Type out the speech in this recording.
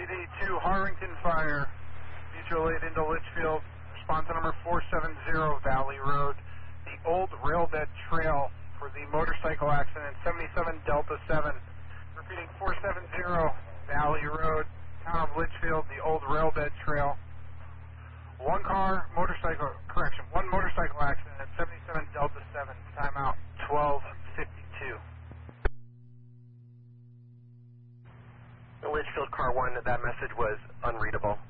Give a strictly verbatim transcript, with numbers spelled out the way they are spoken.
D two, Harrington Fire, mutual aid into Litchfield, response number four seven zero, Valley Road, the old railbed trail for the motorcycle accident, seventy-seven Delta seven. Repeating, four seven zero, Valley Road, town of Litchfield, the old railbed trail. One car, motorcycle, correction, one motorcycle accident at seventy-seven Delta seven, timeout twelve fifty-two. The Litchfield car one, that message was unreadable.